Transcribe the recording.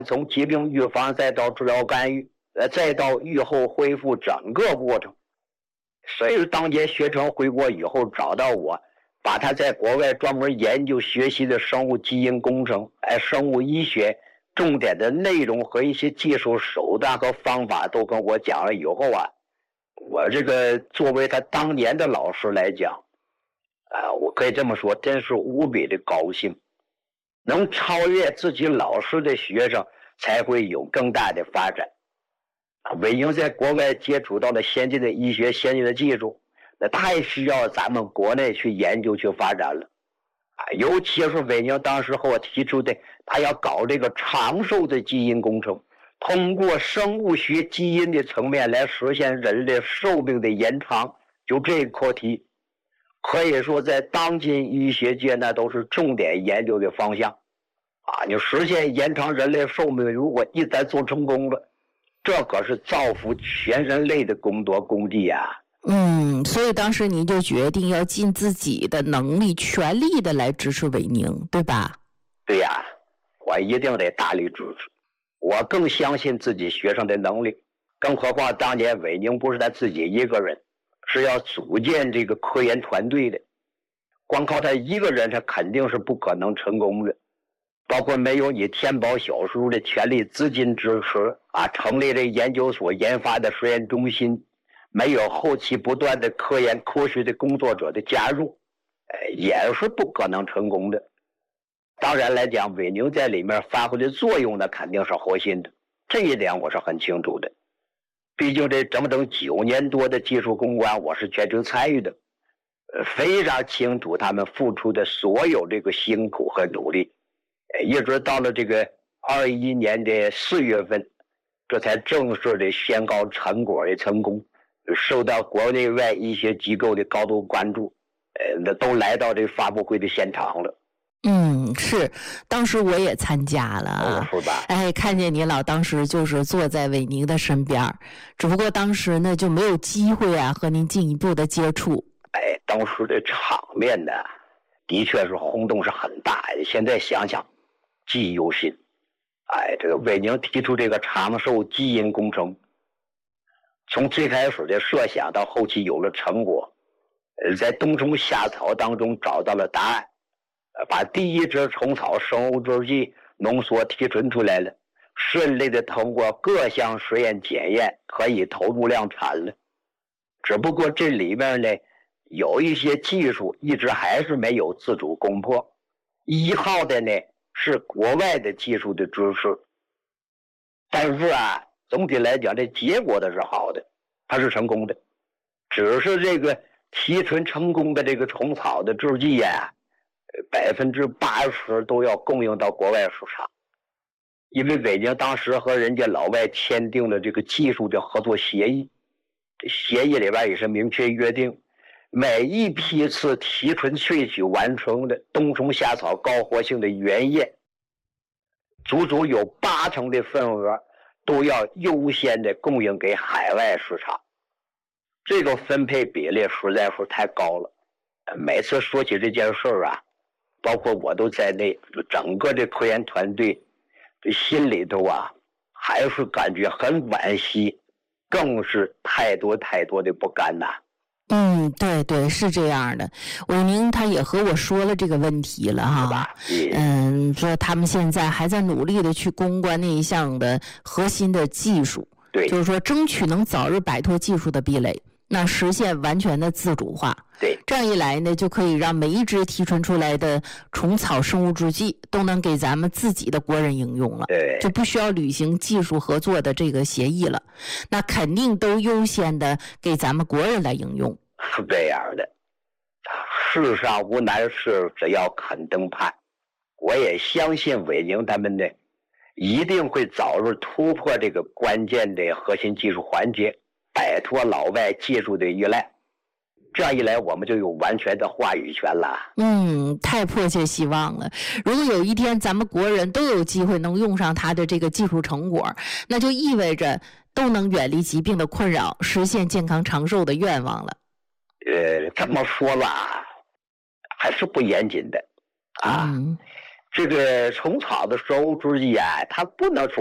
从疾病预防再到治疗干预，再到预后恢复整个过程。所以当年学成回国以后找到我，把他在国外专门研究学习的生物基因工程、生物医学重点的内容和一些技术手段和方法都跟我讲了以后啊，我这个作为他当年的老师来讲，我可以这么说，真是无比的高兴。能超越自己老师的学生，才会有更大的发展。韦宁在国外接触到了先进的医学、先进的技术，那太需要咱们国内去研究、去发展了。尤其是韦宁当时和我提出的，他要搞这个长寿的基因工程，通过生物学基因的层面来实现人类寿命的延长。就这个课题，可以说在当今医学界那都是重点研究的方向。你实现延长人类寿命，如果一旦做成功了，这可是造福全人类的功德功绩啊。 所以当时您就决定要尽自己的能力，全力的来支持韦宁，对吧？ 对呀，我一定得大力支持。我更相信自己学生的能力，更何况当年韦宁不是他自己一个人，是要组建这个科研团队的。光靠他一个人，他肯定是不可能成功的。包括没有你天宝小叔的全力资金支持成立了研究所研发的实验中心，没有后期不断的科研科学的工作者的加入，也是不可能成功的。当然来讲，韦宁在里面发挥的作用呢，肯定是核心的，这一点我是很清楚的。毕竟这整9年多的技术攻关，我是全程参与的，非常清楚他们付出的所有这个辛苦和努力。一直到了这个21年的4月份，这才正式的宣告成果的成功，受到国内外医学机构的高度关注，都来到这发布会的现场了。 是，当时我也参加了是吧？ 看见你老当时就是坐在韦宁的身边，只不过当时呢就没有机会和您进一步的接触。 当时的场面呢，的确是轰动是很大的。现在想想，记忆犹新。这个韦宁提出这个长寿基因工程，从最开始的设想到后期有了成果，在冬虫夏草当中找到了答案，把第一支虫草生物制剂浓缩提纯出来了，顺利的通过各项实验检验，可以投入量产了。只不过这里面呢，有一些技术一直还是没有自主攻破，依靠的呢是国外的技术的支持。但是总体来讲，这结果的是好的，它是成功的。只是这个提纯成功的这个虫草的制剂80%都要供应到国外市场。因为北京当时和人家老外签订了这个技术的合作协议，这协议里边也是明确约定，每一批次提纯萃取完成的冬虫夏草高活性的原液，足足有80%的份额都要优先的供应给海外市场。这个分配比例实在是太高了。每次说起这件事包括我都在内，整个的科研团队这心里头还是感觉很惋惜，更是太多的不甘呐。 对，是这样的。韦宁他也和我说了这个问题了说他们现在还在努力的去攻关那一项的核心的技术， 对， 就是说争取能早日摆脱技术的壁垒，那实现完全的自主化。 对， 这样一来呢，就可以让每一支提纯出来的虫草生物制剂都能给咱们自己的国人应用了，就不需要履行技术合作的这个协议了，那肯定都优先的给咱们国人来应用。 是这样的，世上无难事，只要肯登攀。我也相信韦宁他们呢，一定会早日突破这个关键的核心技术环节，摆脱老外技术的依赖。这样一来，我们就有完全的话语权了。 太迫切希望了。如果有一天咱们国人都有机会能用上他的这个技术成果，那就意味着都能远离疾病的困扰，实现健康长寿的愿望了。 这么说吧，还是不严谨的这个虫草的生物制剂啊，它不能说